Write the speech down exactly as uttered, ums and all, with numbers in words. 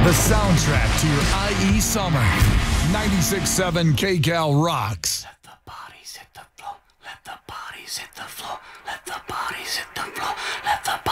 The soundtrack to your I E summer. ninety-six point seven K Cal rocks.